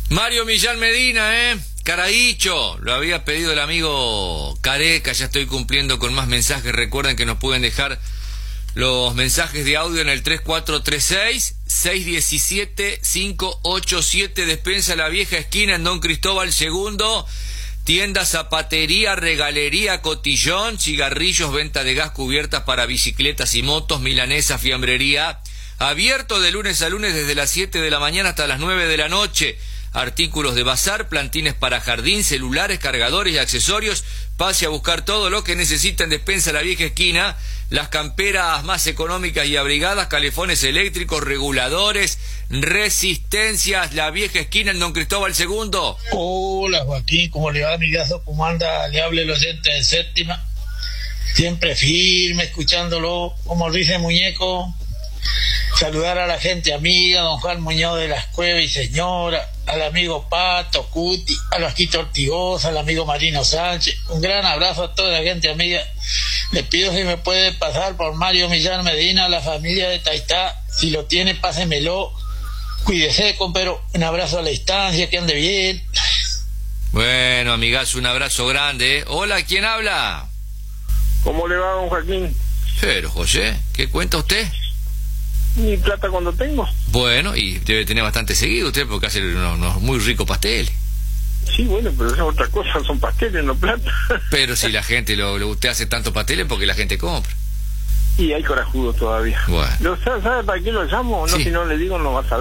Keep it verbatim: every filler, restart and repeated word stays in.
Mario Millán Medina, ¿eh? Caraícho, lo había pedido el amigo Careca, ya estoy cumpliendo con más mensajes. Recuerden que nos pueden dejar los mensajes de audio en el tres cuatro tres seis, seis uno siete, cinco ocho siete. Despensa La Vieja Esquina en Don Cristóbal segundo. Tienda, zapatería, regalería, cotillón, cigarrillos, venta de gas, cubiertas para bicicletas y motos, milanesa, fiambrería. Abierto de lunes a lunes desde las siete de la mañana hasta las nueve de la noche. Artículos de bazar, plantines para jardín, celulares, cargadores y accesorios. Pase a buscar todo lo que necesita en Despensa La Vieja Esquina. Las camperas más económicas y abrigadas, calefones eléctricos, reguladores, resistencias. La Vieja Esquina en Don Cristóbal segundo. Hola Joaquín, ¿cómo le va, amigazo? ¿Cómo anda? Le habla el oyente de Séptima. Siempre firme, escuchándolo, como dice Muñeco. Saludar a la gente amiga, don Juan Muñoz de las Cuevas y señora, al amigo Pato, Cuti, a la Quito Ortigosa, al amigo Marino Sánchez. Un gran abrazo a toda la gente amiga. Le pido si me puede pasar por Mario Millán Medina, a la familia de Taitá. Si lo tiene, pásemelo. Cuídese, pero un abrazo a la distancia, que ande bien. Bueno, amigazo, un abrazo grande, ¿eh? Hola, ¿quién habla? ¿Cómo le va, don Joaquín? Pero, José, ¿qué cuenta usted? Mi plata cuando tengo. Bueno, y debe tener bastante seguido usted porque hace unos, unos muy ricos pasteles. Sí, bueno, pero esa es otra cosa, son pasteles, no plata. Pero si la gente, lo, lo usted hace tantos pasteles porque la gente compra. Y hay corajudos todavía. Bueno. ¿Lo sabe, sabe para qué lo llamo? No, Sí. si no le digo no va a saber.